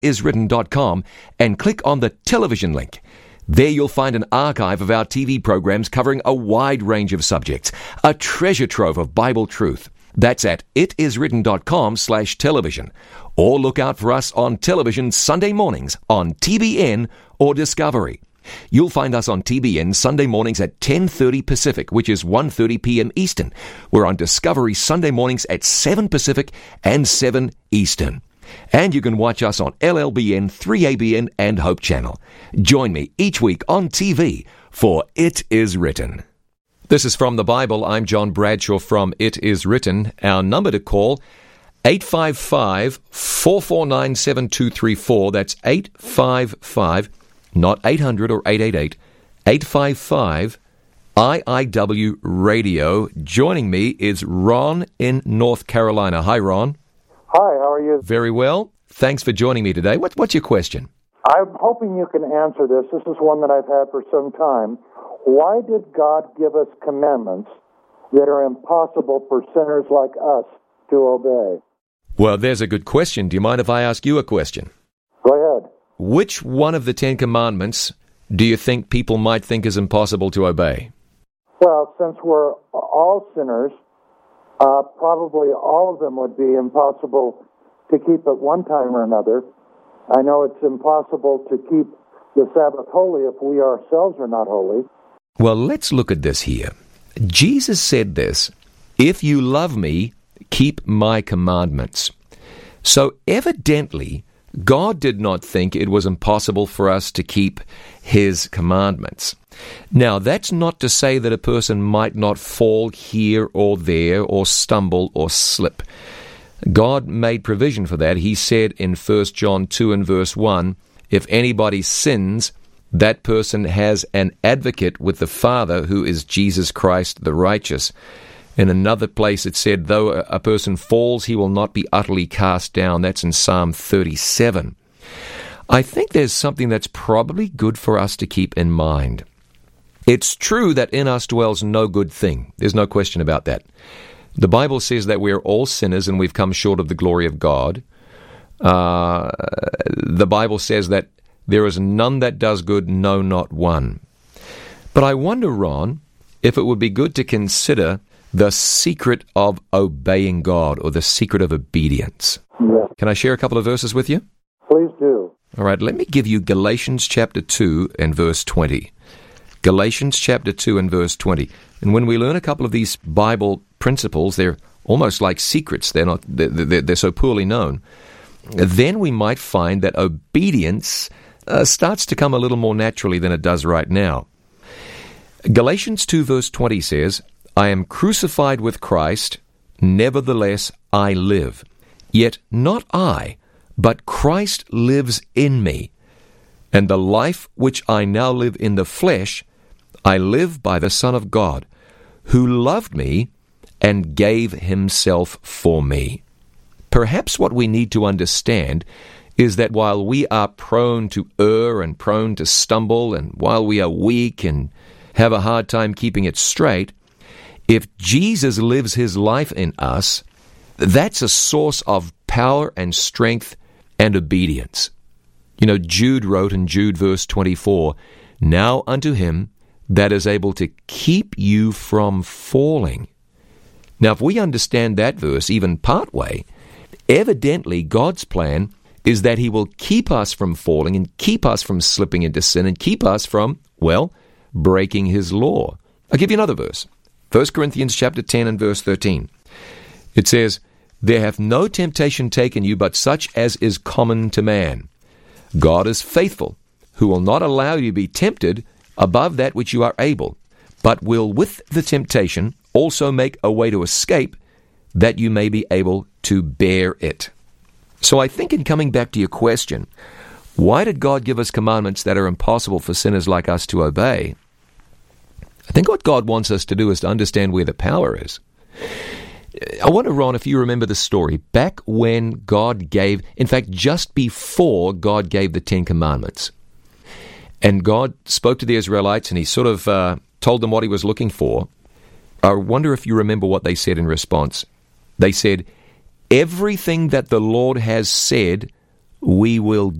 itiswritten.com and click on the television link. There you'll find an archive of our TV programs covering a wide range of subjects, a treasure trove of Bible truth. That's at itiswritten.com/television. Or look out for us on television Sunday mornings on TBN or Discovery. You'll find us on TBN Sunday mornings at 10:30 Pacific, which is 1:30 p.m. Eastern. We're on Discovery Sunday mornings at 7 Pacific and 7 Eastern. And you can watch us on LLBN, 3ABN, and Hope Channel. Join me each week on TV for It Is Written. This is From the Bible. I'm John Bradshaw from It Is Written. Our number to call, 855-449-7234. That's 855, not 800 or 888, 855 IIW Radio. Joining me is Ron in North Carolina. Hi, Ron. Hi, how are you? Very well. Thanks for joining me today. What's your question? I'm hoping you can answer this. This is one that I've had for some time. Why did God give us commandments that are impossible for sinners like us to obey? Well, there's a good question. Do you mind if I ask you a question? Go ahead. Which one of the 10 Commandments do you think people might think is impossible to obey? Well, since we're all sinners, probably all of them would be impossible to keep at one time or another. I know it's impossible to keep the Sabbath holy if we ourselves are not holy. Well, let's look at this here. Jesus said this, "If you love me, keep my commandments." So evidently, God did not think it was impossible for us to keep His commandments. Now, that's not to say that a person might not fall here or there or stumble or slip. God made provision for that. He said in 1 John 2 and verse 1, if anybody sins, that person has an advocate with the Father, who is Jesus Christ the righteous. In another place it said, though a person falls, he will not be utterly cast down. That's in Psalm 37. I think there's something that's probably good for us to keep in mind. It's true that in us dwells no good thing. There's no question about that. The Bible says that we are all sinners and we've come short of the glory of God. The Bible says that there is none that does good, no, not one. But I wonder, Ron, if it would be good to consider the secret of obeying God, or the secret of obedience. Yes. Can I share a couple of verses with you? Please do. All right, let me give you Galatians chapter 2 and verse 20. Galatians chapter 2 and verse 20. And when we learn a couple of these Bible principles, they're almost like secrets. They're so poorly known. Then we might find that obedience starts to come a little more naturally than it does right now. Galatians 2 verse 20 says, I am crucified with Christ, nevertheless I live. Yet not I, but Christ lives in me. And the life which I now live in the flesh, I live by the Son of God, who loved me and gave himself for me. Perhaps what we need to understand is that while we are prone to err and prone to stumble, and while we are weak and have a hard time keeping it straight, if Jesus lives his life in us, that's a source of power and strength and obedience. You know, Jude wrote in Jude verse 24, now unto him that is able to keep you from falling. Now, if we understand that verse even part way, evidently God's plan is that he will keep us from falling and keep us from slipping into sin and keep us from, well, breaking his law. I'll give you another verse. 1 Corinthians chapter 10 and verse 13. It says, there hath no temptation taken you but such as is common to man. God is faithful, who will not allow you to be tempted above that which you are able, but will with the temptation also make a way to escape, that you may be able to bear it. So I think in coming back to your question, why did God give us commandments that are impossible for sinners like us to obey? I think what God wants us to do is to understand where the power is. I wonder, Ron, if you remember the story, back when God gave, in fact, just before God gave the 10 Commandments, and God spoke to the Israelites and he sort of told them what he was looking for. I wonder if you remember what they said in response. They said, everything that the Lord has said, we will